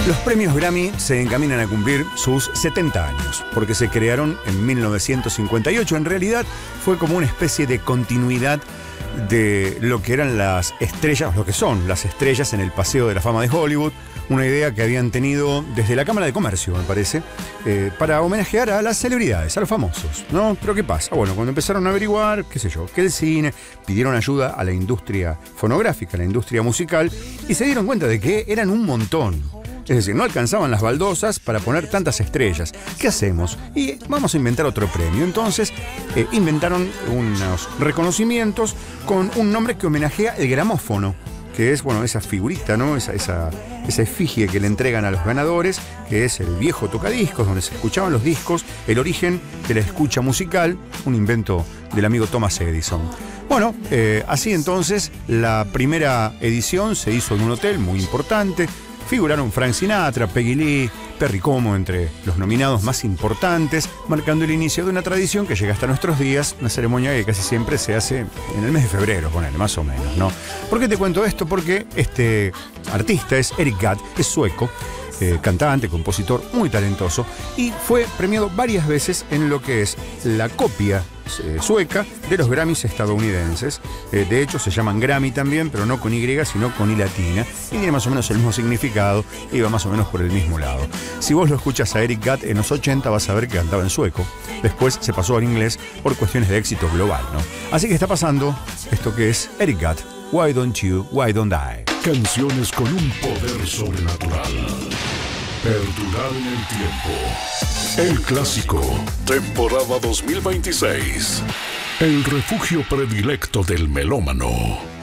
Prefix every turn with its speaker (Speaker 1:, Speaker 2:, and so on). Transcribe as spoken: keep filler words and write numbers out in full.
Speaker 1: Los premios Grammy se encaminan a cumplir sus setenta años, porque se crearon en mil novecientos cincuenta y ocho. En realidad fue como una especie de continuidad de lo que eran las estrellas, lo que son las estrellas en el Paseo de la Fama de Hollywood, una idea que habían tenido desde la Cámara de Comercio, me parece, eh, para homenajear a las celebridades, a los famosos, ¿no? Pero ¿qué pasa? Bueno, cuando empezaron a averiguar, qué sé yo, que el cine, pidieron ayuda a la industria fonográfica, a la industria musical, y se dieron cuenta de que eran un montón. Es decir, no alcanzaban las baldosas para poner tantas estrellas. ¿Qué hacemos? Y vamos a inventar otro premio. Entonces, eh, inventaron unos reconocimientos con un nombre que homenajea el gramófono, que es, bueno, esa figurita, ¿no? Esa, esa, esa efigie que le entregan a los ganadores, que es el viejo tocadiscos, donde se escuchaban los discos, el origen de la escucha musical, un invento del amigo Thomas Edison. Bueno, eh, así entonces, la primera edición se hizo en un hotel muy importante. Figuraron Frank Sinatra, Peggy Lee, Perry Como entre los nominados más importantes, marcando el inicio de una tradición que llega hasta nuestros días, una ceremonia que casi siempre se hace en el mes de febrero, ponele, más o menos, ¿no? ¿Por qué te cuento esto? Porque este artista es Eric Gadd, es sueco, eh, cantante, compositor, muy talentoso, y fue premiado varias veces en lo que es la copia Eh, sueca de los Grammys estadounidenses. Eh, de hecho se llaman Grammy también, pero no con Y, sino con I latina, y tiene más o menos el mismo significado y va más o menos por el mismo lado. Si vos lo escuchas a Eric Gadd en los ochenta, vas a ver que cantaba en sueco. Después se pasó al inglés por cuestiones de éxito global, ¿no? Así que está pasando esto que es Eric Gadd, Why Don't You, Why Don't I.
Speaker 2: Canciones con un poder sobrenatural. Perdurar en el tiempo. El clásico. Temporada dos mil veintiséis. El refugio predilecto del melómano.